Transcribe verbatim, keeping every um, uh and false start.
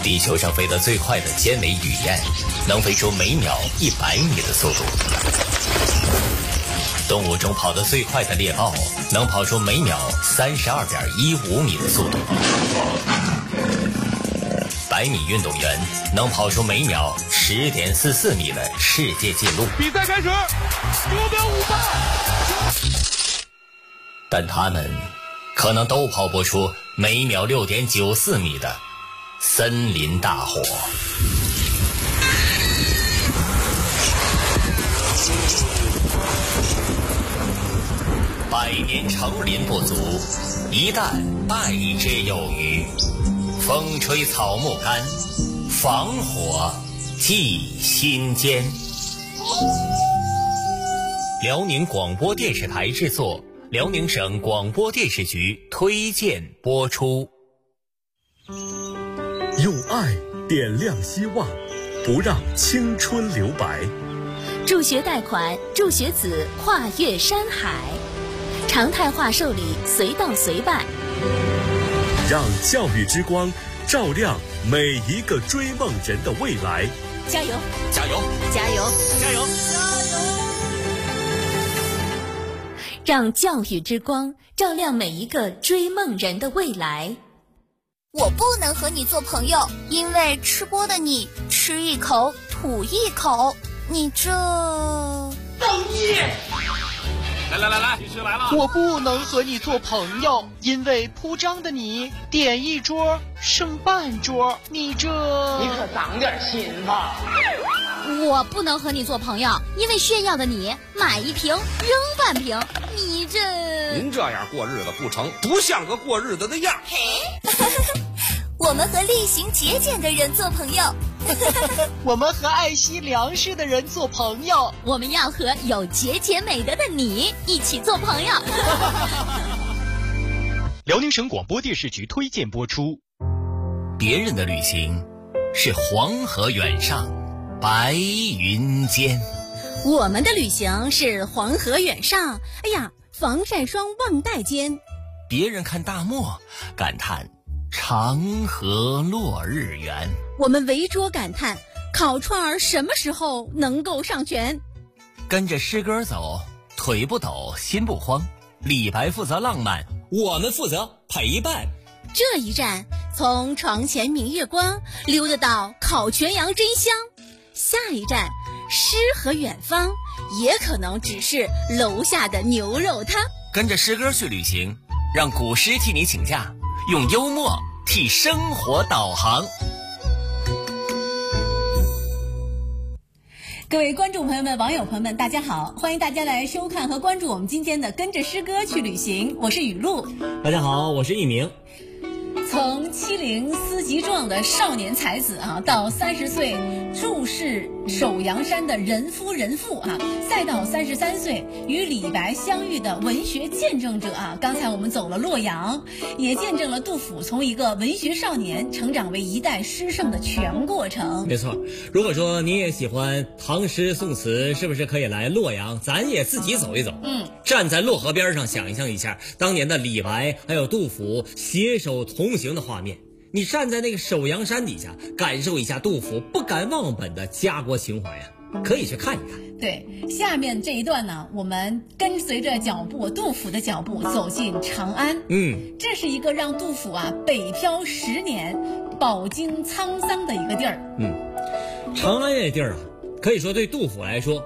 地球上飞得最快的尖尾雨燕，能飞出每秒一百米的速度。动物中跑得最快的猎豹，能跑出每秒三十二点一五米的速度。百米运动员能跑出每秒十点四四米的世界纪录。 比赛开始，目标五八。 但他们可能都跑不出每秒六点九四米的森林大火。百年成林不足，一旦败之有余。风吹草木干，防火记心间。辽宁广播电视台制作，辽宁省广播电视局推荐播出。 用爱点亮希望，不让青春留白。 助学贷款，助学子跨越山海，常态化受理，随到随办。 让教育之光照亮每一个追梦人的未来。 加油！ 加油！ 加油！ 加油！ 让教育之光照亮每一个追梦人的未来。 我不能和你做朋友，因为吃播的你吃一口吐一口，你这造孽！来来来来，继续来了。 我不能和你做朋友，因为铺张的你点一桌剩半桌，你这你可长点心吧。 我不能和你做朋友，因为炫耀的你买一瓶扔半瓶，你这您这样过日子不成，不像个过日子的样。 我们和厉行节俭的人做朋友。 我们和爱惜粮食的人做朋友， 我们要和有节俭美德的你一起做朋友。 辽宁省广播电视局推荐播出。 别人的旅行是黄河远上，白云间。 我们的旅行是黄河远上，哎呀，防晒霜忘带间。 别人看大漠，感叹长河落日圆。 我们围桌感叹烤串儿什么时候能够上全。 跟着诗歌走，腿不抖心不慌。李白负责浪漫，我们负责陪伴。 这一站从床前明月光溜达到烤全羊真香，下一站诗和远方也可能只是楼下的牛肉汤。 跟着诗歌去旅行，让古诗替你请假，用幽默替生活导航。 各位观众朋友们、网友朋友们，大家好，欢迎大家来收看和关注我们今天的跟着诗歌去旅行，我是雨露。 大家好，我是一鸣。 从七零思极壮的少年才子啊，到三十岁注视首阳山的人夫人妇啊，再到三十三岁与李白相遇的文学见证者啊，刚才我们走了洛阳，也见证了杜甫从一个文学少年成长为一代诗圣的全过程。 没错，如果说你也喜欢唐诗宋词，是不是可以来洛阳，咱也自己走一走？ 嗯， 站在洛河边上想象一下当年的李白还有杜甫携手同行的画面，你站在那个首阳山底下，感受一下杜甫不敢忘本的家国情怀呀、啊，可以去看一看。 对，下面这一段呢，我们跟随着脚步，杜甫的脚步走进长安。 嗯， 这是一个让杜甫啊北漂十年，饱经沧桑的一个地儿。 嗯，长安这地儿啊，可以说对杜甫来说